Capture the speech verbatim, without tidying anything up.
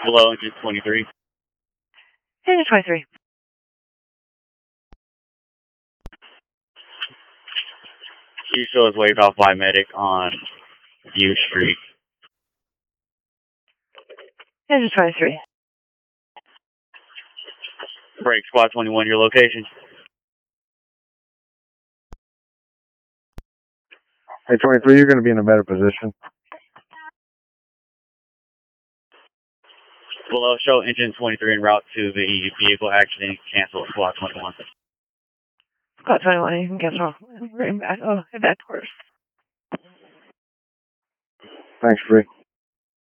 Below engine twenty-three. Engine twenty-three. You show is waved off by medic on U Street. Engine twenty-three. Break squad twenty-one, your location. Hey, twenty-three, you're going to be in a better position. Below, show engine twenty-three en route to the vehicle accident. Cancel squad twenty-one. Squad twenty-one, you can cancel. Bring back. Oh, head back towards. Thanks, Free.